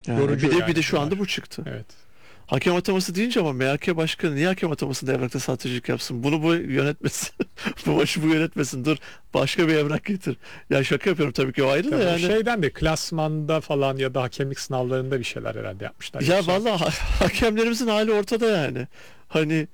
Yani Yorucu bir de yani şu anda bunlar. bu çıktı. Evet. Hakem ataması deyince ama MHK başkanı niye hakem atamasında evrakta sahtecilik yapsın? Bunu bu yönetmesin. Bu maçı bu yönetmesin. Dur başka bir evrak getir. Ya şaka yapıyorum tabii ki, o ayrı da Tabii bu yani. şeyden de klasmanda falan ya da hakemlik sınavlarında bir şeyler herhalde yapmışlar. Ya Yoksa vallahi hakemlerimizin hali ortada yani. Hani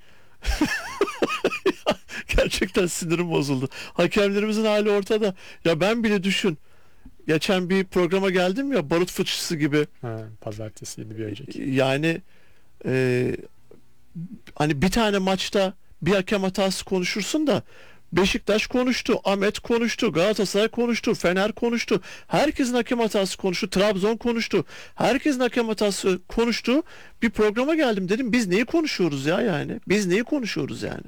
gerçekten sinirim bozuldu. Hakemlerimizin hali ortada. Ya ben bile düşün. Geçen bir programa geldim ya, barut fıçısı gibi. pazartesiydi bir önceki. Yani e, hani bir tane maçta bir hakem hatası konuşursun da Beşiktaş konuştu, Ahmet konuştu, Galatasaray konuştu, Fener konuştu. Herkesin hakem hatası konuştu, Trabzon konuştu. Herkesin hakem hatası konuştu. Bir programa geldim, dedim biz neyi konuşuyoruz ya yani? Biz neyi konuşuyoruz yani?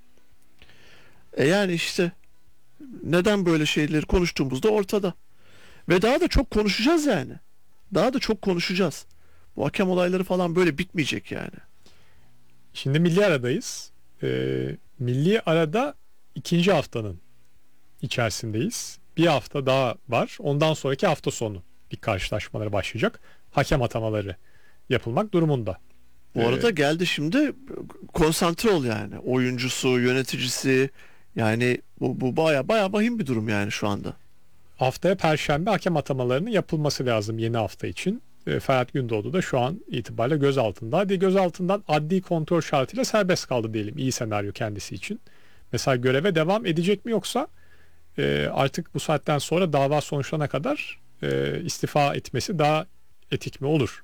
Yani işte neden böyle şeyleri konuştuğumuzda ortada. Ve daha da çok konuşacağız yani. Daha da çok konuşacağız. Bu hakem olayları falan böyle bitmeyecek yani. Şimdi milli aradayız. Milli arada ikinci haftanın içerisindeyiz. Bir hafta daha var. Ondan sonraki hafta sonu lig karşılaşmaları başlayacak. Hakem atamaları yapılmak durumunda. Bu arada geldi şimdi, konsantre ol yani. Oyuncusu, yöneticisi, yani bu baya baya vahim bir durum yani şu anda. Haftaya Perşembe hakem atamalarının yapılması lazım yeni hafta için. Ferhat Gündoğdu da şu an itibariyle gözaltında. Hadi gözaltından adli kontrol şartıyla serbest kaldı diyelim. İyi senaryo kendisi için. Mesela göreve devam edecek mi, yoksa artık bu saatten sonra dava sonuçlanana kadar istifa etmesi daha etik mi olur?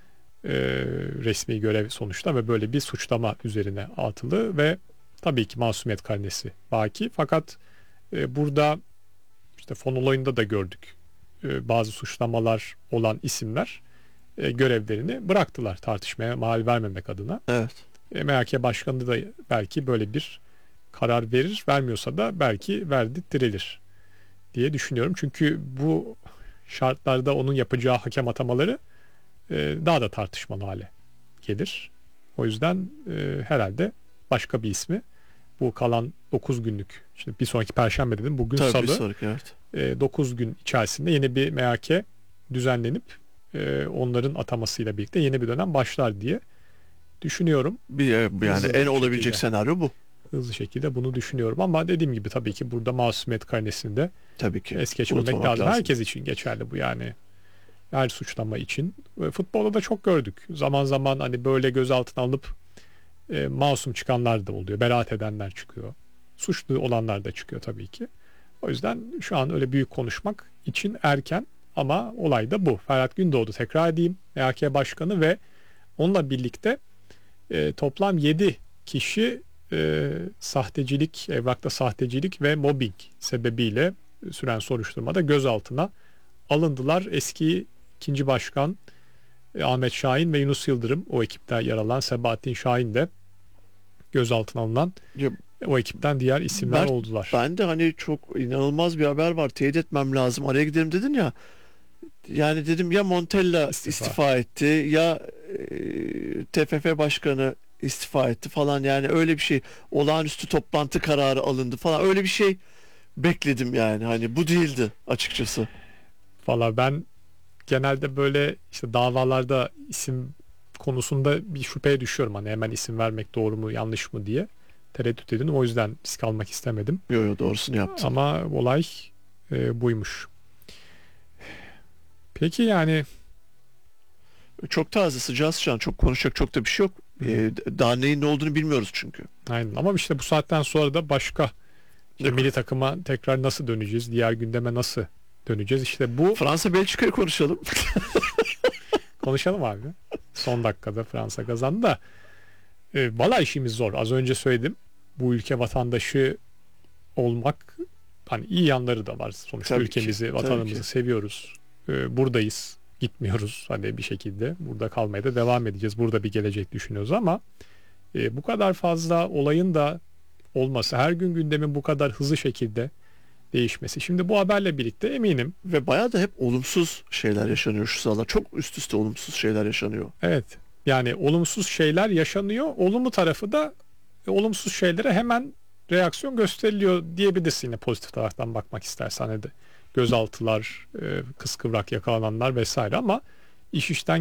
Resmi görev sonuçta ve böyle bir suçlama üzerine atılı ve tabii ki masumiyet karnesi baki. Fakat burada işte fon olayında da gördük. Bazı suçlamalar olan isimler görevlerini bıraktılar tartışmaya mal vermemek adına. Evet. MHK Başkanı da belki böyle bir karar verir, vermiyorsa da belki verdirtilir diye düşünüyorum. Çünkü bu şartlarda onun yapacağı hakem atamaları daha da tartışmalı hale gelir. O yüzden herhalde başka bir ismi, bu kalan 9 günlük, işte bir sonraki Perşembe dedim, bugün Tabii bir Salı, sonraki, evet. 9 gün içerisinde yeni bir MHK düzenlenip onların atamasıyla birlikte yeni bir dönem başlar diye düşünüyorum. Yani Hızlı en olabilecek şekilde. senaryo bu. Hızlı şekilde bunu düşünüyorum ama dediğim gibi tabii ki burada masumiyet karnesinde Tabii ki. es geçmemek Unutmamak lazım. lazım. Herkes için geçerli bu yani. Her suçlama için. Futbolda da çok gördük. Zaman zaman hani böyle gözaltına alıp masum çıkanlar da oluyor. Beraat edenler çıkıyor. Suçlu olanlar da çıkıyor tabii ki. O yüzden şu an öyle büyük konuşmak için erken ama olay da bu. Ferhat Gündoğdu, tekrar edeyim, MHK Başkanı ve onunla birlikte toplam 7 kişi sahtecilik, evrakta sahtecilik ve mobbing sebebiyle süren soruşturmada gözaltına alındılar. Eski ikinci başkan Ahmet Şahin ve Yunus Yıldırım, o ekipte yer alan Sebahattin Şahin de gözaltına alınan Ya, o ekipten diğer isimler oldular. ben de hani çok inanılmaz bir haber var. Teyit etmem lazım. Araya gidelim dedin ya. Yani dedim ya Montella istifa etti ya TFF başkanı istifa etti falan, yani öyle bir şey, olağanüstü toplantı kararı alındı falan, öyle bir şey bekledim yani, hani bu değildi açıkçası. Valla ben genelde böyle işte davalarda isim konusunda bir şüpheye düşüyorum. Hani hemen isim vermek doğru mu yanlış mı diye tereddüt edin. O yüzden risk almak istemedim. Yo doğrusunu yaptın. Ama olay buymuş. Peki yani Çok taze, sıcağı sıcağına, çok konuşacak çok da bir şey yok. Daha neyin ne olduğunu bilmiyoruz çünkü. aynen, ama işte bu saatten sonra da başka işte milli takıma tekrar nasıl döneceğiz? Diğer gündeme nasıl döneceğiz? İşte bu Fransa Belçika'yı konuşalım. konuşalım abi. Son dakikada Fransa kazandı da valla işimiz zor. Az önce söyledim. Bu ülke vatandaşı olmak, hani iyi yanları da var. Sonuçta Tabii ki, ülkemizi, tabii vatanımızı ki. seviyoruz. Buradayız. Gitmiyoruz. Hani bir şekilde burada kalmaya da devam edeceğiz. Burada bir gelecek düşünüyoruz ama bu kadar fazla olayın da olması, her gün gündemin bu kadar hızlı şekilde değişmesi. Şimdi bu haberle birlikte eminim, Ve bayağı da hep olumsuz şeyler yaşanıyor şu sıralar. Çok üst üste olumsuz şeyler yaşanıyor. evet, yani olumsuz şeyler yaşanıyor. Olumlu tarafı da olumsuz şeylere hemen reaksiyon gösteriliyor diyebilirsin, yine pozitif taraftan bakmak istersen. Hani de gözaltılar, kıskıvrak yakalananlar vesaire, ama iş işten